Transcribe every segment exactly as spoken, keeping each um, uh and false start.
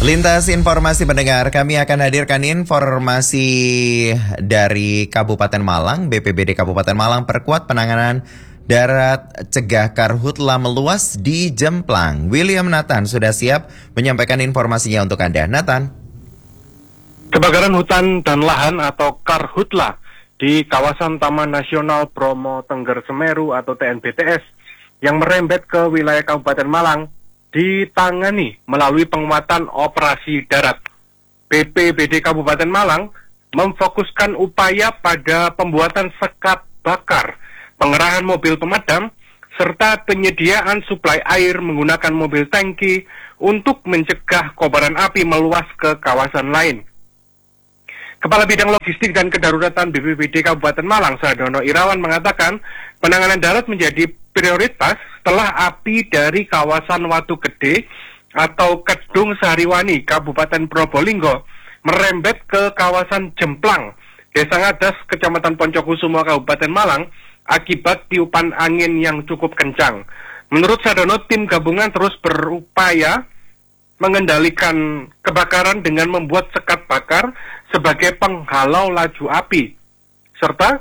Lintas informasi pendengar, kami akan hadirkan informasi dari Kabupaten Malang. B P B D Kabupaten Malang perkuat penanganan darat cegah karhutla meluas di Jemplang. William Nathan sudah siap menyampaikan informasinya untuk Anda. Nathan. Kebakaran hutan dan lahan atau karhutla di kawasan Taman Nasional Bromo Tengger Semeru atau T N B T S yang merembet ke wilayah Kabupaten Malang ditangani melalui penguatan operasi darat. B P B D Kabupaten Malang memfokuskan upaya pada pembuatan sekat bakar, pengerahan mobil pemadam, serta penyediaan suplai air menggunakan mobil tangki untuk mencegah kobaran api meluas ke kawasan lain. Kepala Bidang Logistik dan Kedaruratan B P B D Kabupaten Malang, Sardono Irawan, mengatakan penanganan darat menjadi prioritas setelah api dari kawasan Watu Gede atau Kedung Sariwani, Kabupaten Probolinggo, merembet ke kawasan Jemplang, Desa Ngadas, Kecamatan Poncokusumo, Kabupaten Malang, akibat tiupan angin yang cukup kencang. Menurut Sardono, tim gabungan terus berupaya mengendalikan kebakaran dengan membuat sekat bakar sebagai penghalau laju api, serta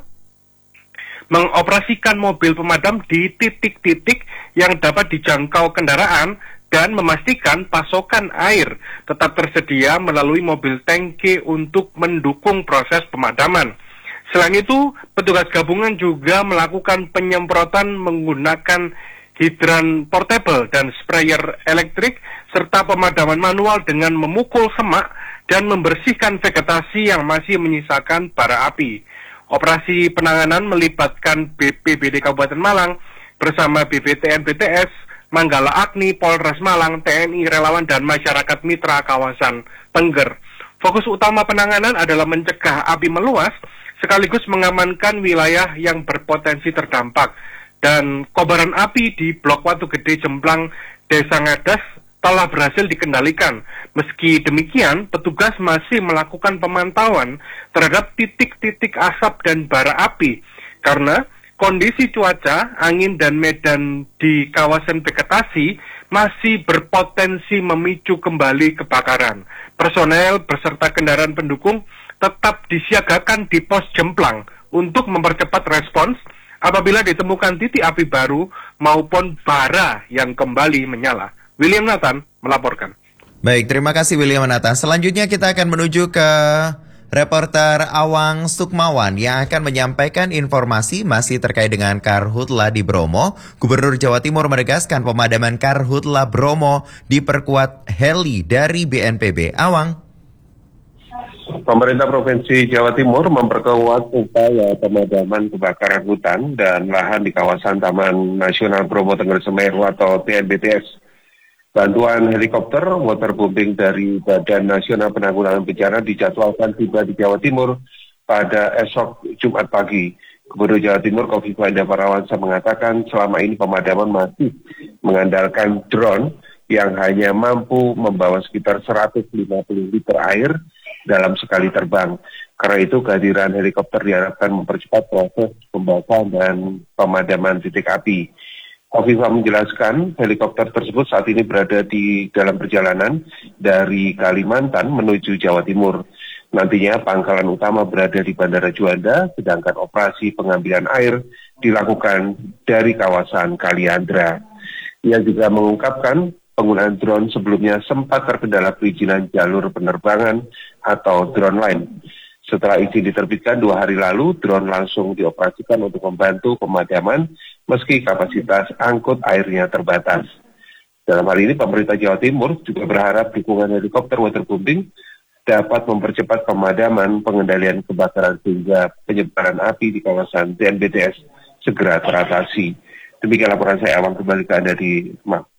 mengoperasikan mobil pemadam di titik-titik yang dapat dijangkau kendaraan dan memastikan pasokan air tetap tersedia melalui mobil tangki untuk mendukung proses pemadaman. Selain itu, petugas gabungan juga melakukan penyemprotan menggunakan hidran portable dan sprayer elektrik serta pemadaman manual dengan memukul semak dan membersihkan vegetasi yang masih menyisakan bara api. Operasi penanganan melibatkan B P B D Kabupaten Malang bersama B P T N B T S, Manggala Agni, Polres Malang, T N I, relawan, dan masyarakat mitra kawasan Tengger. Fokus utama penanganan adalah mencegah api meluas sekaligus mengamankan wilayah yang berpotensi terdampak. Dan kobaran api di Blok Watu Gede Jemplang, Desa Ngadas telah berhasil dikendalikan. Meski demikian, petugas masih melakukan pemantauan terhadap titik-titik asap dan bara api karena kondisi cuaca, angin, dan medan di kawasan vegetasi masih berpotensi memicu kembali kebakaran. Personel beserta kendaraan pendukung tetap disiagakan di pos Jemplang untuk mempercepat respons apabila ditemukan titik api baru maupun bara yang kembali menyala. William Nathan melaporkan. Baik, terima kasih William Nathan. Selanjutnya kita akan menuju ke reporter Awang Sukmawan yang akan menyampaikan informasi masih terkait dengan karhutla di Bromo. Gubernur Jawa Timur menegaskan pemadaman karhutla Bromo diperkuat heli dari B N P B. Awang. Pemerintah Provinsi Jawa Timur memperkuat upaya pemadaman kebakaran hutan dan lahan di kawasan Taman Nasional Bromo Tengger Semeru atau T N B T S. Bantuan helikopter waterbombing dari Badan Nasional Penanggulangan Bencana dijadwalkan tiba di Jawa Timur pada esok Jumat pagi. Gubernur Jawa Timur Kofifa Indar Parawansa mengatakan selama ini pemadaman masih mengandalkan drone yang hanya mampu membawa sekitar seratus lima puluh liter air dalam sekali terbang. Karena itu kehadiran helikopter diharapkan mempercepat proses pembakaran dan pemadaman titik api. Kofifa menjelaskan helikopter tersebut saat ini berada di dalam perjalanan dari Kalimantan menuju Jawa Timur. Nantinya pangkalan utama berada di Bandara Juanda, sedangkan operasi pengambilan air dilakukan dari kawasan Kaliandra. Ia juga mengungkapkan penggunaan drone sebelumnya sempat terkendala perizinan jalur penerbangan atau drone line. Setelah izin diterbitkan dua hari lalu, drone langsung dioperasikan untuk membantu pemadaman meski kapasitas angkut airnya terbatas. Dalam hal ini, pemerintah Jawa Timur juga berharap dukungan helikopter waterbombing dapat mempercepat pemadaman pengendalian kebakaran sehingga penyebaran api di kawasan T N B T S segera teratasi. Demikian laporan saya, Awang, kembali ke Anda di Semarang.